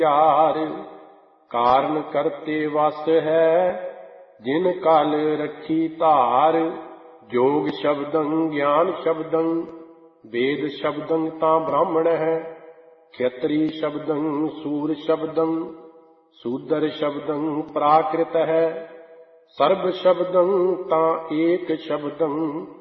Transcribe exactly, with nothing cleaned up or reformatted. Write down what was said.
प्यार कारण करते वस है जिन काल रखी धार। जोग शब्दं ज्ञान शब्दं वेद शब्दं ता ब्राह्मण है। क्षत्रि शब्दं सूर शब्दं शूद्र शब्दं प्राकृत है। सर्व शब्दं ता एक शब्दं